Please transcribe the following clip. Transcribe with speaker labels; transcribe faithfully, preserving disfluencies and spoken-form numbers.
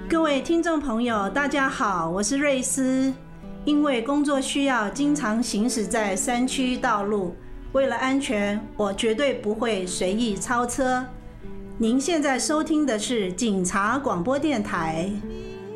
Speaker 1: 各位听众朋友，大家好，我是瑞斯。因为工作需要，经常行驶在山区道路，为了安全，我绝对不会随意超车。您现在收听的是警察广播电台。